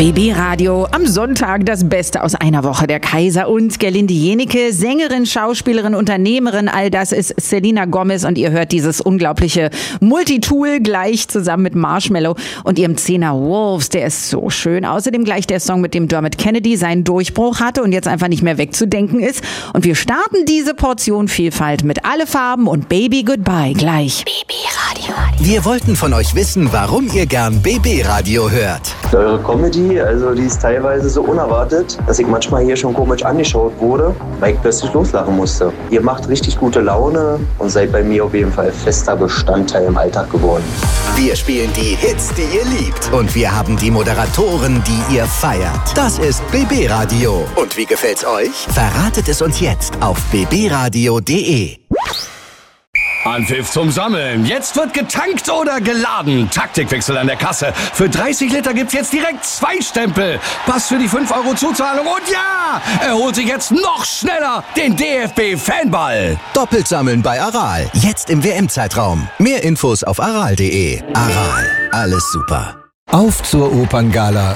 BB Radio am Sonntag, das Beste aus einer Woche. Der Kaiser und Gerlinde Jenieke, Sängerin, Schauspielerin, Unternehmerin, all das ist Selena Gomez und ihr hört dieses unglaubliche Multitool gleich zusammen mit Marshmello und ihrem Zehner Wolves, der ist so schön. Außerdem gleich der Song, mit dem Dermot Kennedy seinen Durchbruch hatte und jetzt einfach nicht mehr wegzudenken ist. Und wir starten diese Portion Vielfalt mit Alle Farben und Baby Goodbye gleich. BB Radio. Wir wollten von euch wissen, warum ihr gern BB Radio hört. Eure Comedy, also die ist teilweise so unerwartet, dass ich manchmal hier schon komisch angeschaut wurde, weil ich plötzlich loslachen musste. Ihr macht richtig gute Laune und seid bei mir auf jeden Fall fester Bestandteil im Alltag geworden. Wir spielen die Hits, die ihr liebt. Und wir haben die Moderatoren, die ihr feiert. Das ist BB Radio. Und wie gefällt's euch? Verratet es uns jetzt auf bbradio.de. Anpfiff zum Sammeln. Jetzt wird getankt oder geladen. Taktikwechsel an der Kasse. Für 30 Liter gibt's jetzt direkt 2 Stempel. Pass für die 5 € Zuzahlung. Und ja, er holt sich jetzt noch schneller den DFB-Fanball. Doppelt sammeln bei Aral. Jetzt im WM-Zeitraum. Mehr Infos auf aral.de. Aral. Alles super. Auf zur Operngala.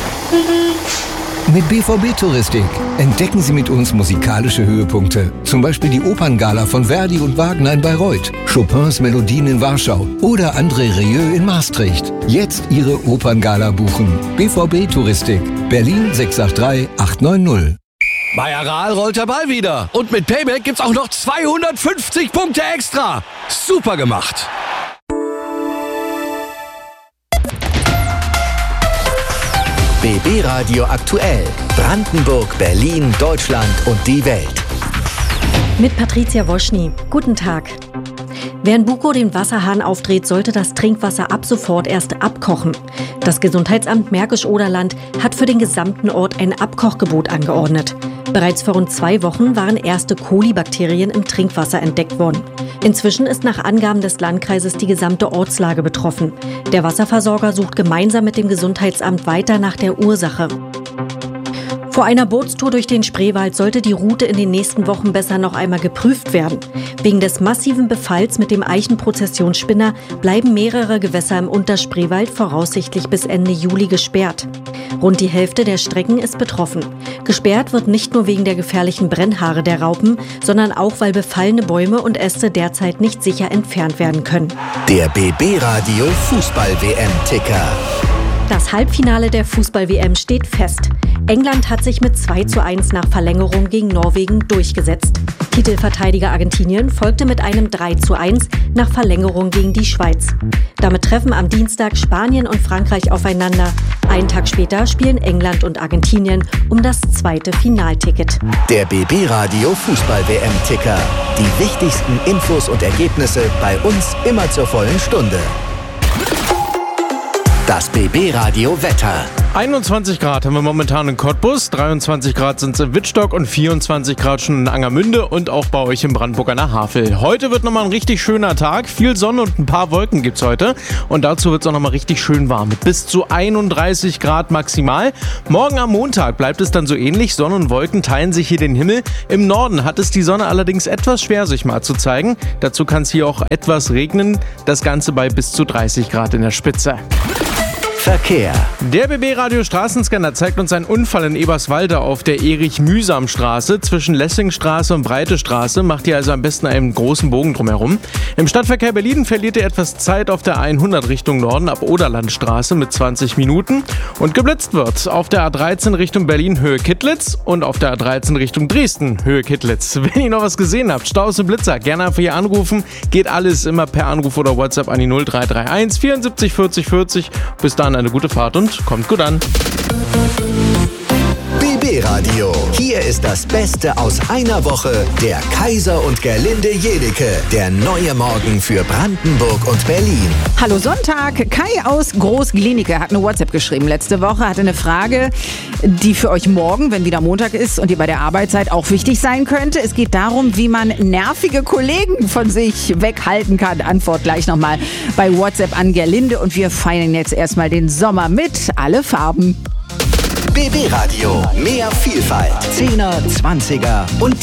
Mit BVB Touristik entdecken Sie mit uns musikalische Höhepunkte. Zum Beispiel die Operngala von Verdi und Wagner in Bayreuth, Chopins Melodien in Warschau oder André Rieu in Maastricht. Jetzt Ihre Operngala buchen. BVB Touristik, Berlin 683 890. Bei Aral rollt der Ball wieder. Und mit Payback gibt's auch noch 250 Punkte extra. Super gemacht. BB Radio aktuell. Brandenburg, Berlin, Deutschland und die Welt. Mit Patricia Woschny. Guten Tag. Wer in Bukow den Wasserhahn aufdreht, sollte das Trinkwasser ab sofort erst abkochen. Das Gesundheitsamt Märkisch-Oderland hat für den gesamten Ort ein Abkochgebot angeordnet. Bereits vor rund 2 Wochen waren erste Kolibakterien im Trinkwasser entdeckt worden. Inzwischen ist nach Angaben des Landkreises die gesamte Ortslage betroffen. Der Wasserversorger sucht gemeinsam mit dem Gesundheitsamt weiter nach der Ursache. Vor einer Bootstour durch den Spreewald sollte die Route in den nächsten Wochen besser noch einmal geprüft werden. Wegen des massiven Befalls mit dem Eichenprozessionsspinner bleiben mehrere Gewässer im Unterspreewald voraussichtlich bis Ende Juli gesperrt. Rund die Hälfte der Strecken ist betroffen. Gesperrt wird nicht nur wegen der gefährlichen Brennhaare der Raupen, sondern auch, weil befallene Bäume und Äste derzeit nicht sicher entfernt werden können. Der BB Radio Fußball-WM-Ticker. Das Halbfinale der Fußball-WM steht fest. England hat sich mit 2:1 nach Verlängerung gegen Norwegen durchgesetzt. Titelverteidiger Argentinien folgte mit einem 3:1 nach Verlängerung gegen die Schweiz. Damit treffen am Dienstag Spanien und Frankreich aufeinander. Einen Tag später spielen England und Argentinien um das zweite Finalticket. Der BB Radio Fußball-WM-Ticker. Die wichtigsten Infos und Ergebnisse bei uns immer zur vollen Stunde. Das BB Radio Wetter. 21 Grad haben wir momentan in Cottbus, 23 Grad sind es in Wittstock und 24 Grad schon in Angermünde und auch bei euch in Brandenburg an der Havel. Heute wird nochmal ein richtig schöner Tag, viel Sonne und ein paar Wolken gibt's heute und dazu wird es auch nochmal richtig schön warm mit bis zu 31 Grad maximal. Morgen am Montag bleibt es dann so ähnlich, Sonne und Wolken teilen sich hier den Himmel. Im Norden hat es die Sonne allerdings etwas schwer sich mal zu zeigen. Dazu kann es hier auch etwas regnen, das Ganze bei bis zu 30 Grad in der Spitze. Verkehr. Der BB-Radio Straßenscanner zeigt uns einen Unfall in Eberswalde auf der Erich-Mühsam-Straße zwischen Lessingstraße und Breite Straße. Macht ihr also am besten einen großen Bogen drumherum. Im Stadtverkehr Berlin verliert ihr etwas Zeit auf der 100 Richtung Norden ab Oderlandstraße mit 20 Minuten. Und geblitzt wird auf der A13 Richtung Berlin Höhe Kittlitz und auf der A13 Richtung Dresden Höhe Kittlitz. Wenn ihr noch was gesehen habt, Staus und Blitzer, gerne einfach hier anrufen. Geht alles immer per Anruf oder WhatsApp an die 0331 74 40 40. Bis dann eine gute Fahrt und kommt gut an. BB Radio. Hier ist das Beste aus einer Woche. Der Kaiser und Gerlinde Jenieke. Der neue Morgen für Brandenburg und Berlin. Hallo Sonntag. Kai aus Groß-Glienicke hat eine WhatsApp geschrieben. Letzte Woche hatte eine Frage, die für euch morgen, wenn wieder Montag ist und ihr bei der Arbeit seid, auch wichtig sein könnte. Es geht darum, wie man nervige Kollegen von sich weghalten kann. Antwort gleich nochmal bei WhatsApp an Gerlinde. Und wir feiern jetzt erstmal den Sommer mit Alle Farben. BB Radio. Mehr Vielfalt. 10er, 20er und